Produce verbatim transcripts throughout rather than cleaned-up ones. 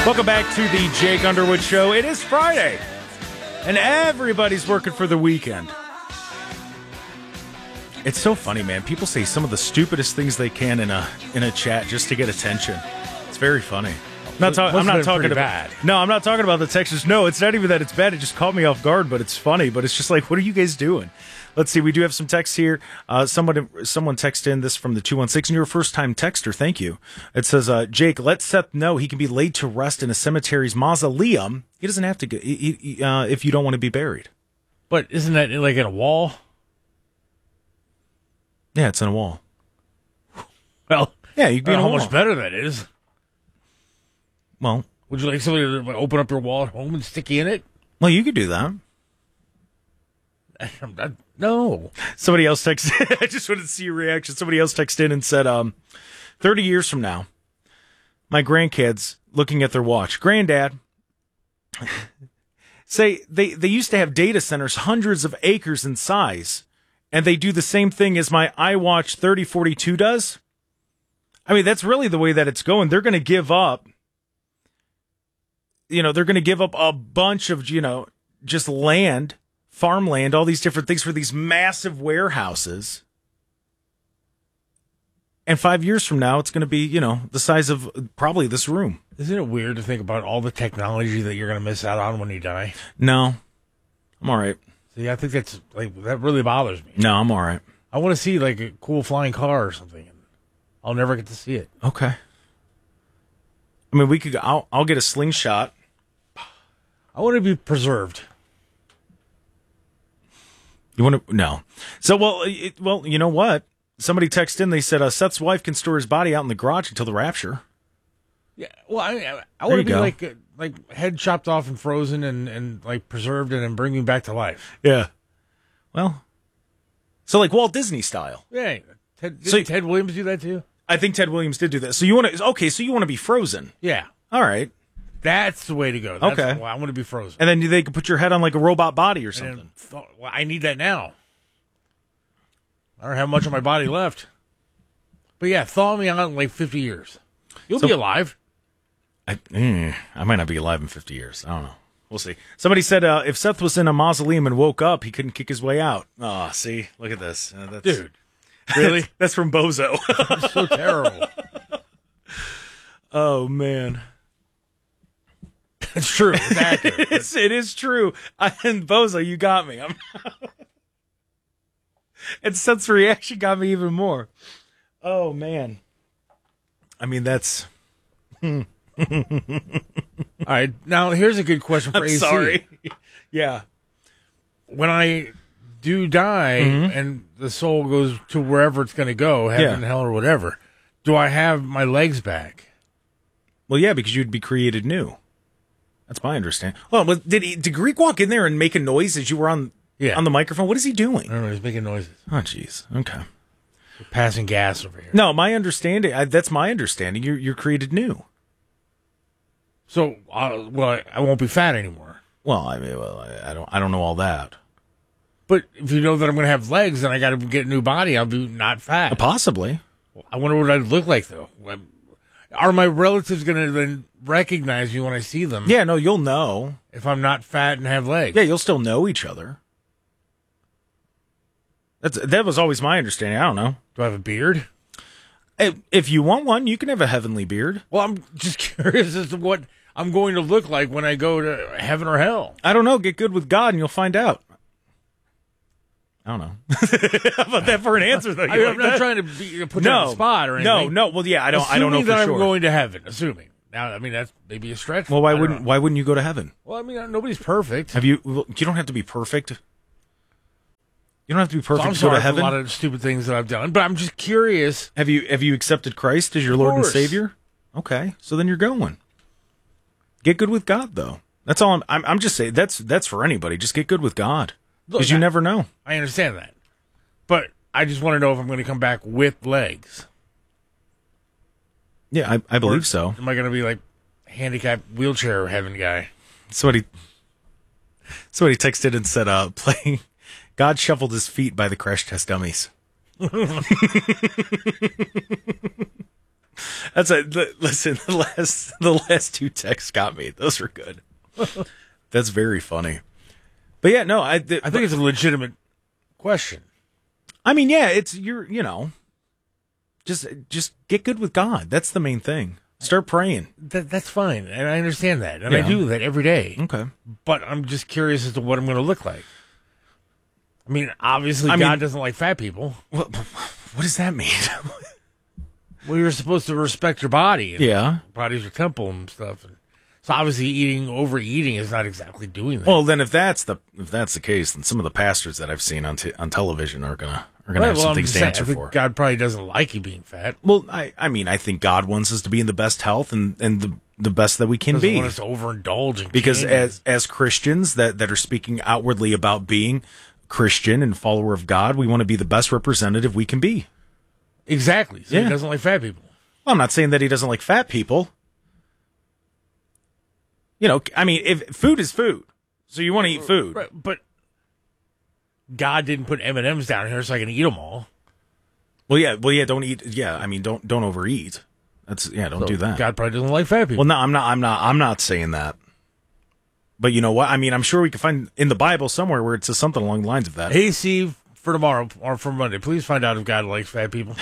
Welcome back to the Jake Underwood Show. It is Friday, and everybody's working for the weekend. It's so funny, man. People say some of the stupidest things they can in a in a chat just to get attention. It's very funny. I'm not, ta- I'm not talking about bad. No, I'm not talking about the Texans. No, it's not even that it's bad. It just caught me off guard, but it's funny. But it's just like, what are you guys doing? Let's see. We do have some texts here. Uh, someone someone texted in this from the two one six, and you're a first-time texter. Thank you. It says, uh, Jake, let Seth know he can be laid to rest in a cemetery's mausoleum. He doesn't have to go he, he, uh, if you don't want to be buried. But isn't that like in a wall? Yeah, it's in a wall. Well, yeah, you can be I in don't a know wall. how much better that is. Well, would you like somebody to open up your wall at home and stick you in it? Well, you could do that. I'm not, no. Somebody else texted. I just wanted to see your reaction. Somebody else texted in and said, um, thirty years from now, my grandkids looking at their watch. Granddad, say they, they used to have data centers hundreds of acres in size, and they do the same thing as my iWatch thirty forty-two does. I mean, that's really the way that it's going. They're going to give up, you know, they're going to give up a bunch of, you know, just land, farmland, all these different things for these massive warehouses. And five years from now, it's going to be, you know, the size of probably this room. Isn't it weird to think about all the technology that you're going to miss out on when you die? No, I'm all right. See, I think that's like that really bothers me. No, I'm all right. I want to see like a cool flying car or something. And I'll never get to see it. Okay. I mean, we could. I'll, I'll get a slingshot. I want to be preserved. You want to? No. So, well, it, well, you know what? Somebody texted in. They said uh, Seth's wife can store his body out in the garage until the rapture. Yeah. Well, I I want to be go. like uh, like head chopped off and frozen and, and like preserved and then bring me back to life. Yeah. Well, so like Walt Disney style. Yeah. Ted, did So- Ted Williams do that too? I think Ted Williams did do that. So you want to? Okay. So you want to be frozen? Yeah. All right. That's the way to go. That's Okay. the- I want to be frozen. And then they could put your head on like a robot body or And something. then th- well, I need that now. I don't have much of my body left. But yeah, thaw me out in like fifty years. You'll So- be alive. I, eh, I might not be alive in fifty years. I don't know. We'll see. Somebody said uh, if Seth was in a mausoleum and woke up, he couldn't kick his way out. Oh, see? Look at this. Uh, that's, Dude, really? that's from Bozo. It's so terrible. Oh, man. It's true. It's accurate. It's, it is true. I, and Bozo, you got me. I'm and Seth's reaction got me even more. Oh, man. I mean, that's... All right. Now, here's a good question for I'm A C. sorry. Yeah. When I do die Mm-hmm. and the soul goes to wherever it's going to go, heaven, Yeah. hell, or whatever, do I have my legs back? Well, yeah, because you'd be created new. That's my understanding. Well, but did he, did Greek walk in there and make a noise as you were on Yeah. on the microphone? What is he I doing? don't know. He's making noises. Oh, jeez. Okay. We're passing gas over here. No, my understanding. I, that's my understanding. You're you're created new. So, uh, well, I, I won't be fat anymore. Well, I mean, well, I, I don't I don't know all that. But if you know that I'm going to have legs and I got to get a new body, I'll be not fat. Possibly. I wonder what I'd look like, though. Are my relatives going to then recognize me when I see them Yeah. No, you'll know. if I'm not fat and have legs? Yeah, you'll still know each other. That's that was always my understanding. I don't know. Do I have a beard? If, if you want one, you can have a heavenly beard. Well, I'm just curious as to what I'm going to look like when I go to heaven or hell. I don't know. Get good with God, and you'll find out. I don't know. How about that for an answer, though? I You mean, like I'm not that? trying to be, put you on No, the spot or anything. no, no. Well, yeah, I don't. I don't know Assuming for that sure. I'm going to heaven. Assuming. Now, I mean, that's maybe a stretch. well, why I don't wouldn't know. Why wouldn't you go to heaven? Well, I mean, nobody's perfect. Have you? well, You don't have to be perfect. You don't have to be So perfect I'm to go sorry to for a heaven. lot of stupid things that I've done, but I'm just curious. Have you Have you accepted Christ as your Lord and course. Savior? Okay, so then you're going. Get good with God, though. That's all. I'm. I'm, I'm just saying. That's that's for anybody. Just get good with God, because Look, you I- never know. I understand that, but I just want to know if I'm going to come back with legs. Yeah, I, I believe Or so. Am I going to be like handicapped wheelchair heaven guy? Somebody, somebody texted and said, uh, playing God Shuffled His Feet by the Crash Test Dummies. That's a listen. The last the last two texts got me. Those were good. That's very funny. But yeah, no, I th- I think it's a legitimate question. I mean, yeah, it's you're you know, just just get good with God. That's the main thing. Start praying. That, that's fine, and I understand that, and Yeah. I do that every day. Okay. But I'm just curious as to what I'm going to look like. I mean, obviously, I God mean- doesn't like fat people. What, what does that mean? Well, you're supposed to respect your body. And Yeah. body's your temple and stuff. And so obviously, eating, overeating is not exactly doing that. Well, then if that's the if that's the case, then some of the pastors that I've seen on t- on television are gonna are gonna Right, have well, some I'm things just to saying, answer I think for. God probably doesn't like you being fat. Well, I, I mean, I think God wants us to be in the best health and, and the the best that we can Doesn't be. want us to overindulge. In Because candy. as as Christians that, that are speaking outwardly about being Christian and follower of God, we want to be the best representative we can be. Exactly. So Yeah. he doesn't like fat people. Well, I'm not saying that he doesn't like fat people. You know, I mean, if food is food, so you want to eat food. Right, but God didn't put M and M's down here so I can eat them all. Well, yeah, well, yeah, don't eat. Yeah, I mean, don't don't overeat. That's yeah, don't So do that. God probably doesn't like fat people. Well, no, I'm not. I'm not. I'm not saying that. But you know what? I mean, I'm sure we can find in the Bible somewhere where it says something along the lines of that. Hey, Steve, for tomorrow or for Monday, please find out if God likes fat people.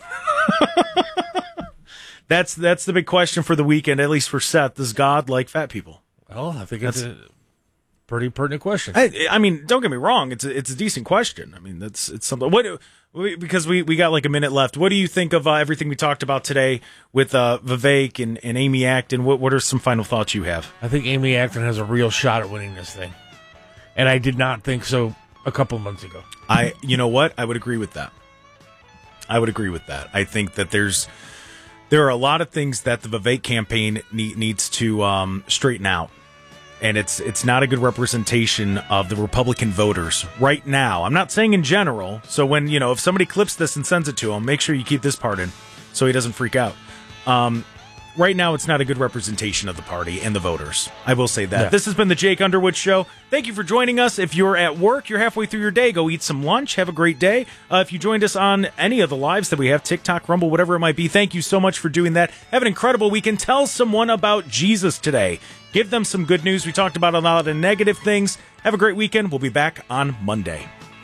That's that's the big question for the weekend, at least for Seth. Does God like fat people? Well, I think it's a pretty pertinent question. I, I mean, don't get me wrong. It's a, it's a decent question. I mean, that's it's something. What we, because we, we got like a minute left. What do you think of uh, everything we talked about today with uh, Vivek and, and Amy Acton? What what are some final thoughts you have? I think Amy Acton has a real shot at winning this thing, and I did not think so a couple of months ago. I you know what? I would agree with that. I would agree with that. I think that there's there are a lot of things that the Vivek campaign need, needs to um, straighten out. And it's it's not a good representation of the Republican voters right now. I'm not saying in general. So when, you know, if somebody clips this and sends it to him, make sure you keep this part in so he doesn't freak out. Um, right now, it's not a good representation of the party and the voters. I will say that. Yeah. This has been the Jake Underwood Show. Thank you for joining us. If you're at work, you're halfway through your day, go eat some lunch. Have a great day. Uh, if you joined us on any of the lives that we have, TikTok, Rumble, whatever it might be, thank you so much for doing that. Have an incredible weekend. Tell someone about Jesus today. Give them some good news. We talked about a lot of negative things. Have a great weekend. We'll be back on Monday.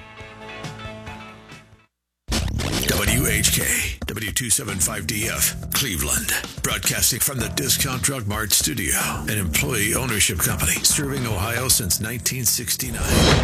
W H K, W two seventy-five D F, Cleveland. Broadcasting from the Discount Drug Mart studio, an employee ownership company serving Ohio since nineteen sixty-nine.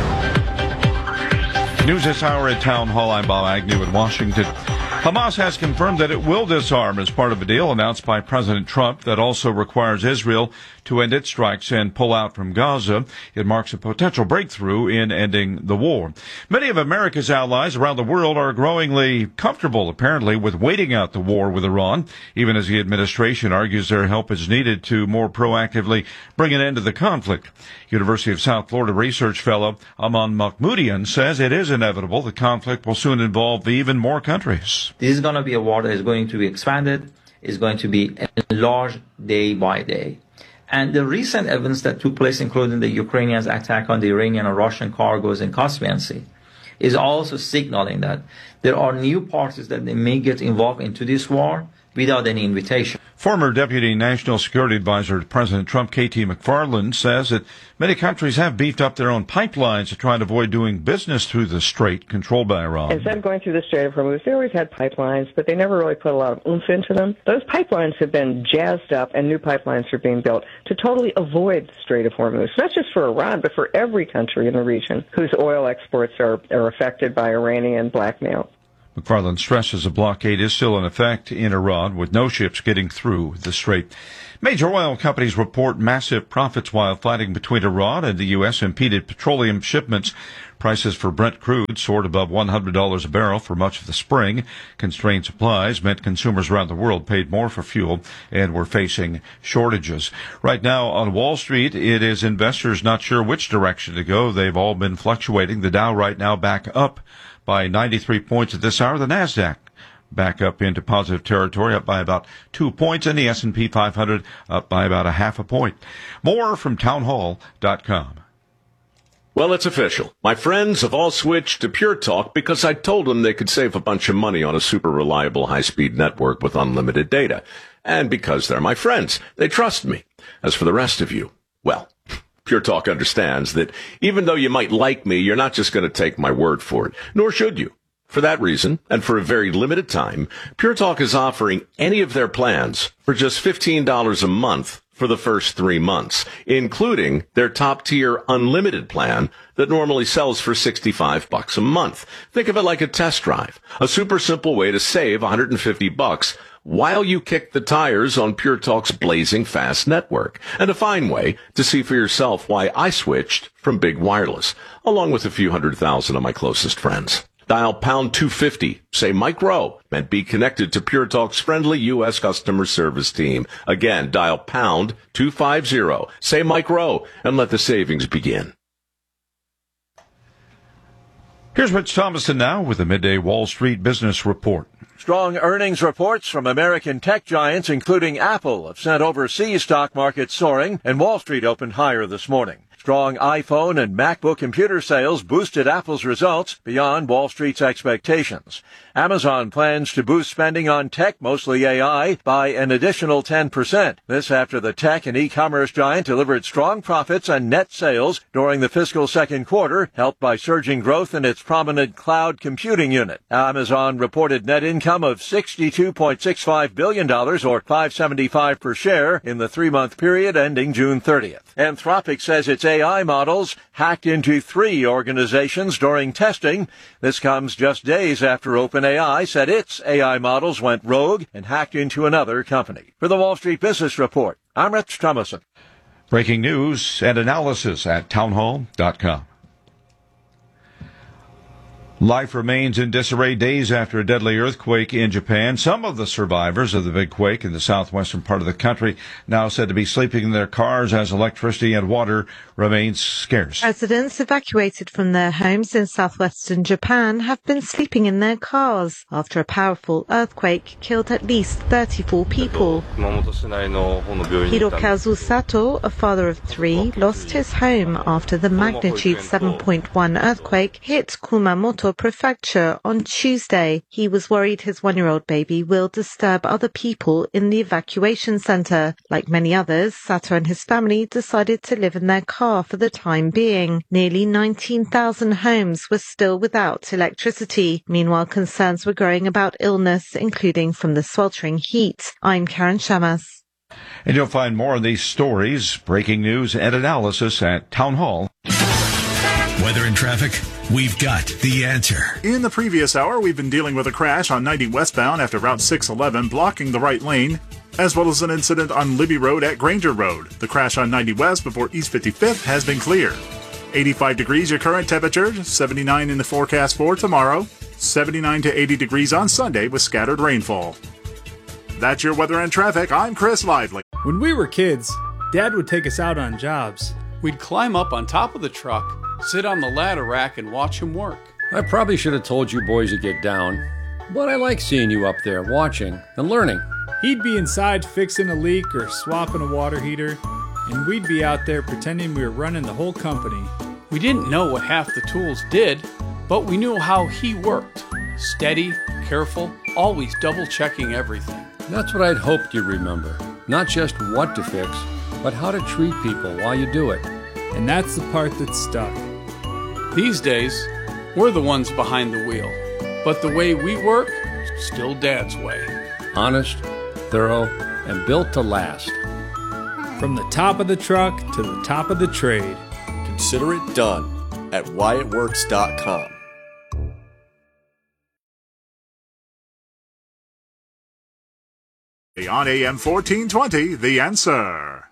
News this hour at Town Hall. I'm Bob Agnew in Washington. Hamas has confirmed that it will disarm as part of a deal announced by President Trump that also requires Israel to end its strikes and pull out from Gaza. It marks a potential breakthrough in ending the war. Many of America's allies around the world are growingly comfortable, apparently, with waiting out the war with Iran, even as the administration argues their help is needed to more proactively bring an end to the conflict. University of South Florida research fellow Aman Mahmoodian says it is inevitable the conflict will soon involve even more countries. This is going to be a war that is going to be expanded, is going to be enlarged day by day. And the recent events that took place, including the Ukrainians' attack on the Iranian and Russian cargoes in Caspian Sea, is also signaling that there are new parties that they may get involved into this war without any invitation. Former Deputy National Security Advisor to President Trump, K T McFarland, says that many countries have beefed up their own pipelines to try and avoid doing business through the strait controlled by Iran. Instead of going through the Strait of Hormuz, they always had pipelines, but they never really put a lot of oomph into them. Those pipelines have been jazzed up, and new pipelines are being built to totally avoid the Strait of Hormuz, not just for Iran, but for every country in the region whose oil exports are, are affected by Iranian blackmail. McFarland stresses a blockade is still in effect in Iran, with no ships getting through the strait. Major oil companies report massive profits while fighting between Iran and the U S impeded petroleum shipments. Prices for Brent crude soared above one hundred dollars a barrel for much of the spring. Constrained supplies meant consumers around the world paid more for fuel and were facing shortages. Right now on Wall Street, it is investors not sure which direction to go. They've all been fluctuating. The Dow right now back up by ninety-three points at this hour. The NASDAQ back up into positive territory, up by about two points, and the S and P five hundred up by about a half a point. More from townhall dot com. Well, it's official. My friends have all switched to Pure Talk because I told them they could save a bunch of money on a super reliable high-speed network with unlimited data. And because they're my friends, they trust me. As for the rest of you, well, Pure Talk understands that even though you might like me, you're not just going to take my word for it, nor should you. For that reason, and for a very limited time, Pure Talk is offering any of their plans for just fifteen dollars a month for the first three months, including their top-tier unlimited plan that normally sells for sixty-five bucks a month. Think of it like a test drive, a super simple way to save one hundred fifty bucks while you kick the tires on Pure Talk's blazing fast network, and a fine way to see for yourself why I switched from big wireless, along with a few hundred thousand of my closest friends. Dial pound two fifty, say Mike Rowe, and be connected to Pure Talk's friendly U S customer service team. Again, dial pound two fifty, say Mike Rowe, and let the savings begin. Here's Rich Thomason now with the Midday Wall Street Business Report. Strong earnings reports from American tech giants, including Apple, have sent overseas stock markets soaring, and Wall Street opened higher this morning. Strong iPhone and MacBook computer sales boosted Apple's results beyond Wall Street's expectations. Amazon plans to boost spending on tech, mostly A I, by an additional ten percent. This after the tech and e-commerce giant delivered strong profits and net sales during the fiscal second quarter, helped by surging growth in its prominent cloud computing unit. Amazon reported net income of sixty-two point six five billion dollars, or five dollars and seventy-five cents per share, in the three-month period ending June thirtieth. Anthropic says its A I models hacked into three organizations during testing. This comes just days after OpenAI said its A I models went rogue and hacked into another company. For the Wall Street Business Report, I'm Rich Thomason. Breaking news and analysis at townhall dot com. Life remains in disarray days after a deadly earthquake in Japan. Some of the survivors of the big quake in the southwestern part of the country now said to be sleeping in their cars as electricity and water remains scarce. Residents evacuated from their homes in southwestern Japan have been sleeping in their cars after a powerful earthquake killed at least thirty-four people. Hirokazu Sato, a father of three, lost his home after the magnitude seven point one earthquake hit Kumamoto Prefecture on Tuesday. He was worried his one-year-old baby will disturb other people in the evacuation center. Like many others, Sato and his family decided to live in their car for the time being. Nearly nineteen thousand homes were still without electricity. Meanwhile, concerns were growing about illness, including from the sweltering heat. I'm Karen Shamas. And you'll find more of these stories, breaking news, and analysis at Town Hall. Weather and traffic, we've got the answer. In the previous hour, we've been dealing with a crash on ninety westbound after Route six eleven, blocking the right lane, as well as an incident on Libby Road at Granger Road. The crash on ninety west before East fifty-fifth has been cleared. eighty-five degrees your current temperature, seventy-nine in the forecast for tomorrow, seventy-nine to eighty degrees on Sunday with scattered rainfall. That's your weather and traffic. I'm Chris Lively. When we were kids, Dad would take us out on jobs. We'd climb up on top of the truck, sit on the ladder rack, and watch him work. I probably should have told you boys to get down, but I like seeing you up there watching and learning. He'd be inside fixing a leak or swapping a water heater, and we'd be out there pretending we were running the whole company. We didn't know what half the tools did, but we knew how he worked. Steady, careful, always double-checking everything. That's what I'd hoped you'd remember. Not just what to fix, but how to treat people while you do it. And that's the part that stuck. These days, we're the ones behind the wheel. But the way we work, still Dad's way. Honest, thorough, and built to last. From the top of the truck to the top of the trade. Consider it done at Wyatt Works dot com. On A M fourteen twenty, The Answer.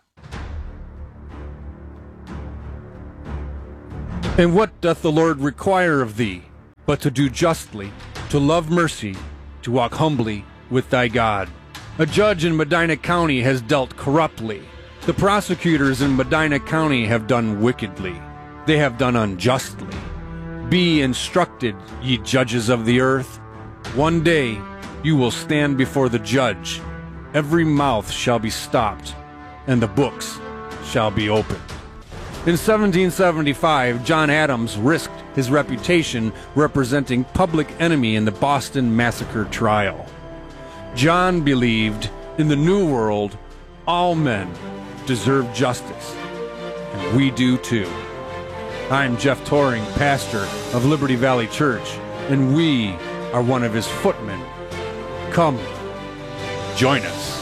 And what doth the Lord require of thee, but to do justly, to love mercy, to walk humbly with thy God? A judge in Medina County has dealt corruptly. The prosecutors in Medina County have done wickedly. They have done unjustly. Be instructed, ye judges of the earth. One day you will stand before the judge. Every mouth shall be stopped, and the books shall be opened. In seventeen seventy-five, John Adams risked his reputation representing Public Enemy in the Boston Massacre trial. John believed in the New World, all men deserve justice, and we do too. I'm Jeff Toring, pastor of Liberty Valley Church, and we are one of his footmen. Come, join us.